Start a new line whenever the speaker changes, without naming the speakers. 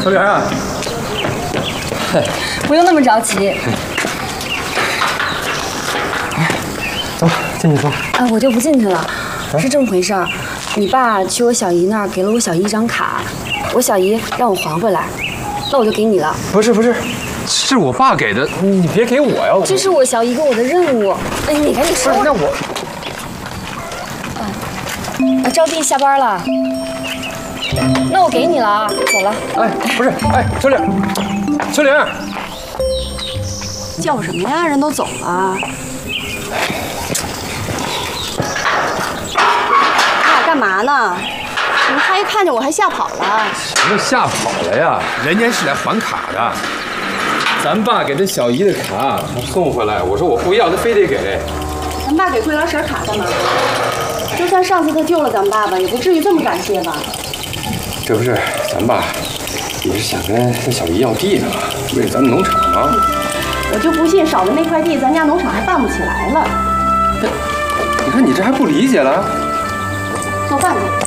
小莲啊，
不用那么着急。
走，进去坐。
啊，我就不进去了。是这么回事儿，你爸去我小姨那儿给了我小姨一张卡，我小姨让我还回来，那我就给你了。
不是，是我爸给的，你别给我呀！
这是我小姨给我的任务。哎，你赶紧说。
那我。
招娣下班了，那我给你了啊，走了。
哎，不是，哎，小玲，
叫什么呀？人都走了。你俩干嘛呢？你们他一看见我还吓跑了。
什么吓跑了呀？人家是来还卡的。咱爸给他小姨的卡，他送回来，我说我不要，他非得给。
咱爸给桂兰婶卡干嘛？就算上次他救了咱爸爸，也不至于这么感谢吧？
这不是咱爸也是想跟小姨要地呢，为了咱们农场吗？
我就不信少了那块地，咱家农场还办不起来了。
你看你这还不理解了？
做饭去。